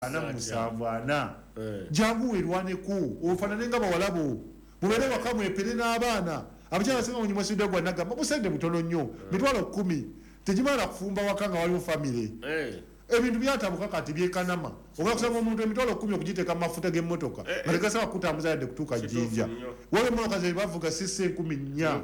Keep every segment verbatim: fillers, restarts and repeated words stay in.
ana musanvu ana jangu werwaneku ofanane nga bawalabo mubere wakamu epere n'abaana abakyala singa munyuma sida gwa nagamba musende mutono nnyo mitwalo kumi tejimala kufumba wakanga waliwo family ebintu byatabuka kati byekanama okakusanga omuntu emitwalo kumi okugiteeka mafuta g'emmotoka nga tegasaba kutambuza yadde kutuuka jjinja wale emmotoka ze bavuga sisse enkumi nnya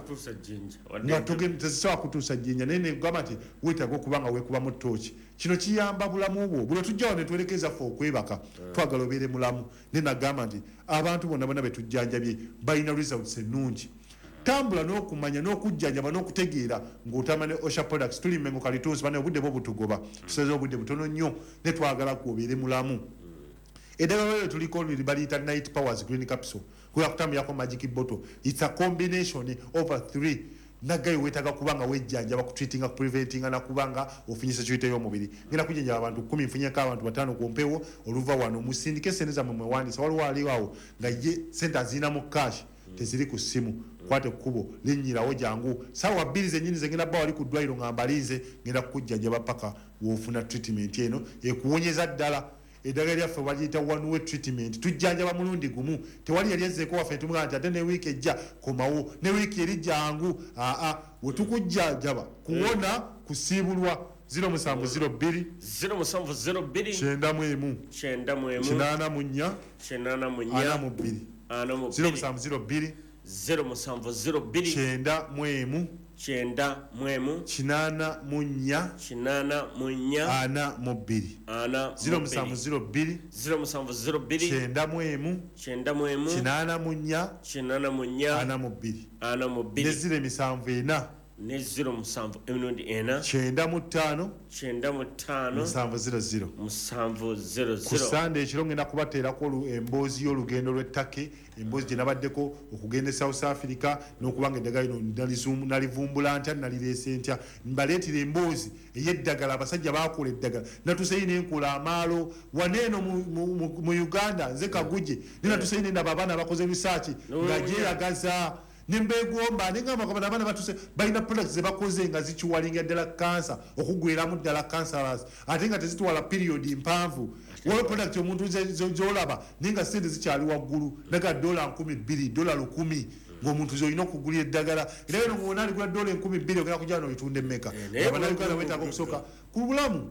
nga tezisobola kutuusa jjinja naye negamba nti weetaaga okubanga weekubamu ttooki kino kiyamba bulamu bwo buli tujjawo ne twerekeza ffe okwebaka twagala obeere mulamu naye nagamba nti abantu bonna bonna betujjanjabye balina results ennungi tambula n'okumanya n'okujjanjaba n'okutegeera ng'otama ne osha products tuli mmengo kalitunsi bane obudde bwo butugoba tusaze obudde butono nnyo ne twagala kuobeere mulamu eddagala lyo tuliko baliyita night powers green capsule kuya kutambulako magic bottle it's a combination over three nagayo wetaga kubanga wejjanja bakutreatinga preventinga na kubanga ofinyisa chite yo mubiri ngina kujjanja abantu kumi mfunyaka abantu batano ku mpewo oluva wano musindike seneza mu mwandi sawali wali wawo nga ye center zina mu cash teziri ku simu kwate kubo linyirawo jangu sawa bili zenyini zengina ba wali kudwairo ngambalize ngina kujjanja bapaka wofuna treatment eno ekuwonyeza ddala edaga lyaffe bagiyita one way treatment tujjanja bamulundi gumu tewali yali yazzeeko waffe tumugamba nti ate ne wiiki ejja komawo ne wiiki eri jangu aa wetukujjanjaba kuwona kusiibulwa zero musanvu zero bbiri zero musanvu zero bbiri kyenda mu emu kyenda mu emu kinaana mu nnya kinaana mu nnya ana mu bbiri ana mu zero musanvu zero bbiri zero musanvu zero bbiri kyenda mu emu kyenda mu emu kinaana mu nnya kinaana mu nnya ana mu bbiri ana zero musanvu zero bbiri zero musanvu zero bbiri kyenda mu emu kyenda mu emu kinaana mu nnya kinaana mu nnya ana mu bbiri ana mu bbiri ne ziro emisanvu ena ne zero musanvu emirundi ena kyenda mu ttaano kyenda mu ttaano musanvu ziro ziro musanvu zero ku zero sande ekiro ngenda kubateerako emboozi y'olugendo lw'ettake emboozi gye nabaddeko okugenda e south africa n'okubanga eddagala lino nalivumbula ntya nalireese ntya mbaleetera emboozi ey'eddagala abasajja baakola eddagala natuseyi nenkula amaalo waneeno mu uganda nze kaguje ne natuseyi nendaba abaana bakoze research nga gyeyagaza nimbegomba ningamba kwa bana batuse balina products ze bakoze nga zikiwalinga ddala cancer okugweramu ddala cancerous ate nga tezitwala period mpanvu waliwo product omuntu zolaba ninga sente zikyali waggulu naga dola nkumi bbiri dola lukumi ng'omuntu zolina okugulira eddagala era eno ng'ona aligula dola enkumi bbiri ogenda kujja n'oyitunda emmeka abanayuganda wetaaga okusooka ku bulamu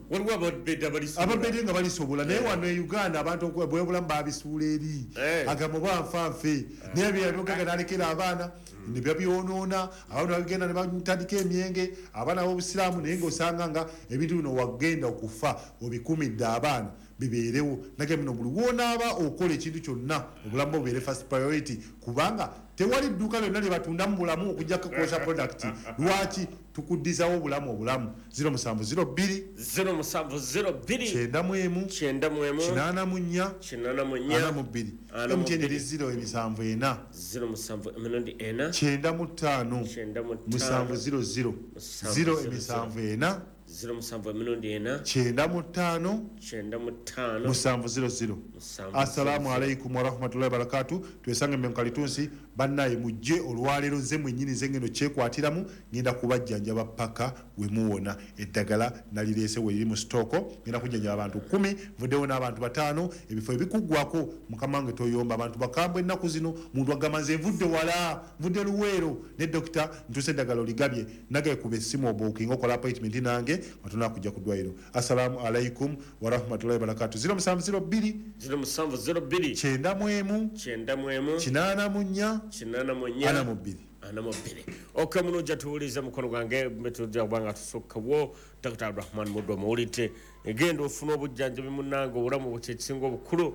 ababedde nga balisobola naye wano e uganda abantu bwebulamu babisuula eri agamba banfanfe naye byabyogega nalekera abaana nebya byonoona abantu bagenda ne batandika emyenge abaana b'obusiraamu naye ng'osanga nga ebintu bino wagenda okufa obikumidde abaana bibeerewo nage muno buli woonaaba okola ekintu kyonna obulamu bwo bubeere first priority kubanga tewali dduuka lyonna lye batundamu bulamu okujjako kosha product lwaki tukuddizawo obulamu obulamu zero musanvu zero bbiri zero musanvu zero bbiri kyenda mu emu kyenda mu emu kinaana mu nnya kinaana mu nnya ana mu bbiri emutyendi eri ziro emisanvu ena zero musanvu emirundi ena kyenda mu ttaano kyenda mu ttaano musanvu ziro ziro ziro emisanvu ena zero musanvu emirundi ena kyenda mu ttaano kyenda mu ttaano musanvu ziro ziro assalamu alaikum warahmatullahi wabarakatu twesange mmengo kalitunsi bannaye mujje olwaleero nze mwennyini nze ngendo kyekwatiramu ngenda kubajjanjaba paka we muwona eddagala nalireese we liri mu sitooko ngenda kujjanjaba abantu kumi nvuddewo n'abantu bataano ebifo ebikuggwako mukama wange toyomba abantu bakambwe ennaku zino muntu agamba nze nvudde wala nvudde luweero ne dokita ntuse eddagala oligabye nagaye kuba essimu obuukinga okola appointment nange matuna kujja ku ddwaliro assalamu alaikum warahmatullahi wabarakatu zero musanvu zero bbiri zero musanvu zero bbiri kyenda mu emu kyenda mu emu kinaana mu nnya kinaana mu nnya ana mu bbiri ana mu bbiri okay muno ojja tuwuliza mukono gwange metujja kubanga tusukkawo Dr. Abdurahman Muddu omuwulidde egenda ofuna obujjanjabi munnange obulamu bwekyekisinga obukulu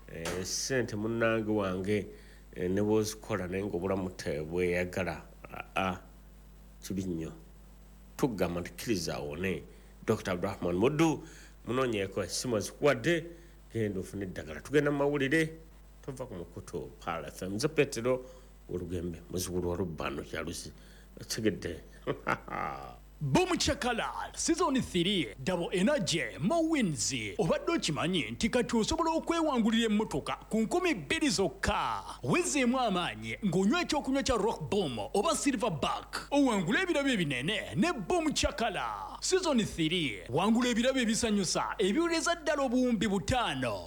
sente munnange wange ne bwozikola naye ngaobulamu tebweyagala aa kibi nnyo tugamba nti kkiriza awone Dr. Abdurahman Muddu munonyeeko essimu azikuwadde genda ofuna eddagala tugenda mu mawulire tova ku mukutu Pal F M nze Petero Olugembe muzukulu wa Lubbano Kyalusi tegedde Boom Chakala Season three Double Energy Mo Wins obadde okimanyi nti kati osobola okwewangulira emmotoka ku nkumi bbiri zokka wezeemu amaanyi ng'onywa ekyokunywa kya Rock Boom oba Silverback owangula ebirabo ebinene ne Boom Chakala Season three wangula ebirabo ebisanyusa ebiwuleza ddala obuwumbi butaano